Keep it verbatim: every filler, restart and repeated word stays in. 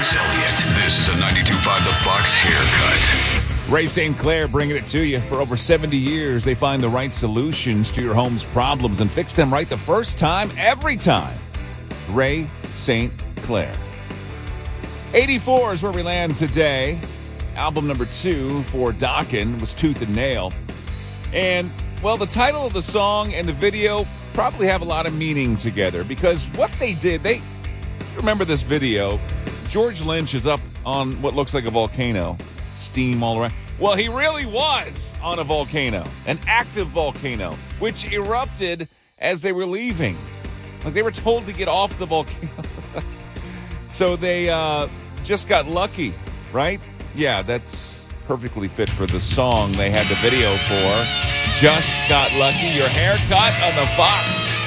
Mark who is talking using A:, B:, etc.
A: Chase Elliott. This is a ninety-two point five The Fox Haircut.
B: Ray Saint Clair bringing it to you. For over seventy years, they find the right solutions to your home's problems and fix them right the first time, every time. Ray Saint Clair. eighty-four is where we land today. Album number two for Dokken was Tooth and Nail. And, well, the title of the song and the video probably have a lot of meaning together because what they did, they remember this video. George Lynch is up on what looks like a volcano, steam all around. Well, he really was on a volcano, an active volcano, which erupted as they were leaving. Like they were told to get off the volcano. So they uh, just got lucky, right? Yeah, that's perfectly fit for the song they had the video for. Just Got Lucky. Your haircut on the Fox.